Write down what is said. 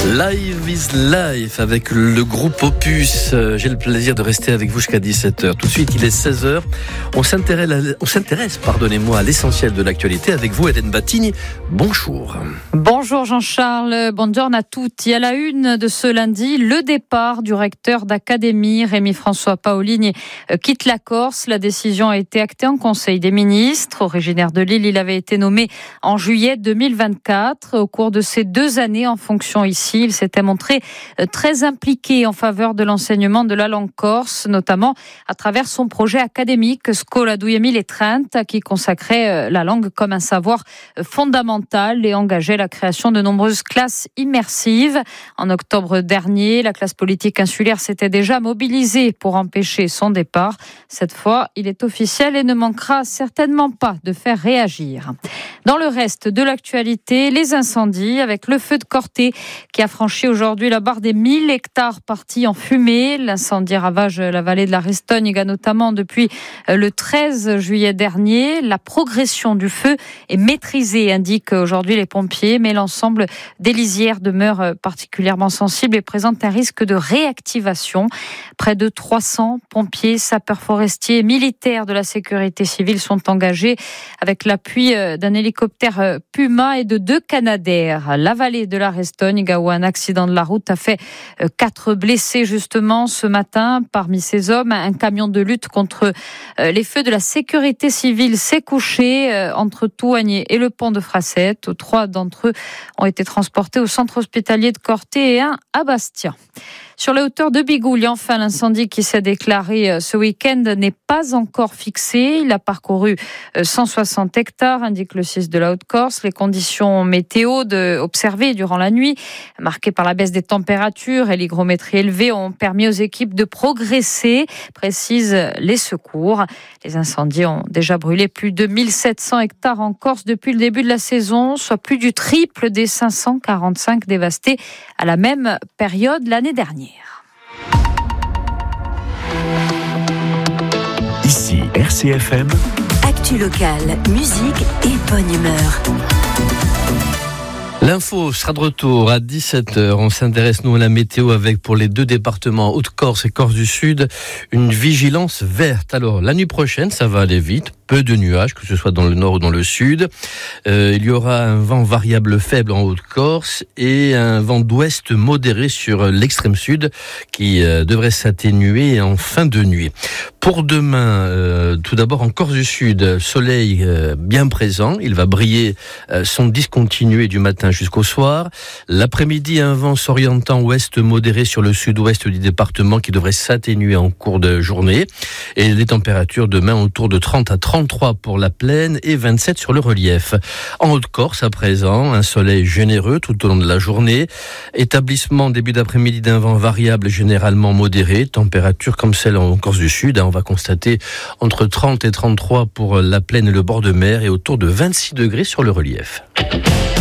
Live is Life avec le groupe Opus. J'ai le plaisir de rester avec vous jusqu'à 17h. Tout de suite, il est 16h. On s'intéresse, à l'essentiel de l'actualité avec vous, Hélène Batigny. Bonjour. Bonjour Jean-Charles, buongiorno à tutti. À la une de ce lundi, le départ du recteur d'académie, Rémi-François Paolini, quitte la Corse. La décision a été actée en Conseil des ministres. Originaire de Lille, il avait été nommé en juillet 2024. Au cours de ces 2 années en fonction ici, il s'était montré très impliqué en faveur de l'enseignement de la langue corse, notamment à travers son projet académique Scola 2030, qui consacrait la langue comme un savoir fondamental et engageait la création de nombreuses classes immersives. En octobre dernier, la classe politique insulaire s'était déjà mobilisée pour empêcher son départ. Cette fois, il est officiel et ne manquera certainement pas de faire réagir. Dans le reste de l'actualité, les incendies avec le feu de Corté qui a franchi aujourd'hui la barre des 1000 hectares partis en fumée. L'incendie ravage la vallée de la Restoniga notamment depuis le 13 juillet dernier. La progression du feu est maîtrisée, indiquent aujourd'hui les pompiers, mais l'ensemble des lisières demeure particulièrement sensible et présente un risque de réactivation. Près de 300 pompiers, sapeurs forestiers et militaires de la sécurité civile sont engagés avec l'appui d'un hélicoptère Puma et de 2 Canadair. La vallée de la Restoniga où un accident de la route a fait 4 blessés justement ce matin. Parmi ces hommes, un camion de lutte contre les feux de la sécurité civile s'est couché entre Touanier et le pont de Frasset. 3 d'entre eux ont été transportés au centre hospitalier de Corté et 1 à Bastia. Sur les hauteurs de Bigouille, enfin, l'incendie qui s'est déclaré ce week-end n'est pas encore fixé. Il a parcouru 160 hectares, indique le CIS de la Haute-Corse. Les conditions météo observées durant la nuit, marquées par la baisse des températures et l'hygrométrie élevée, ont permis aux équipes de progresser, précisent les secours. Les incendies ont déjà brûlé plus de 1700 hectares en Corse depuis le début de la saison, soit plus du triple des 545 dévastés à la même période l'année dernière. Ici RCFM. Actu locale, musique et bonne humeur. L'info sera de retour à 17h. On s'intéresse, nous, à la météo avec, pour les 2 départements, Haute-Corse et Corse du Sud, une vigilance verte. Alors, la nuit prochaine, ça va aller vite. Peu de nuages, que ce soit dans le nord ou dans le sud. Il y aura un vent variable faible en Haute-Corse et un vent d'ouest modéré sur l'extrême sud qui devrait s'atténuer en fin de nuit. Pour demain, tout d'abord en Corse du Sud, soleil bien présent. Il va briller sans discontinuer du matin jusqu'au soir. L'après-midi, un vent s'orientant ouest modéré sur le sud-ouest du département qui devrait s'atténuer en cours de journée. Et les températures demain autour de 30 à 33 pour la plaine et 27 sur le relief. En Haute-Corse, à présent, un soleil généreux tout au long de la journée. Établissement début d'après-midi d'un vent variable généralement modéré. Température comme celle en Corse du Sud. On va constater entre 30 et 33 pour la plaine et le bord de mer et autour de 26 degrés sur le relief.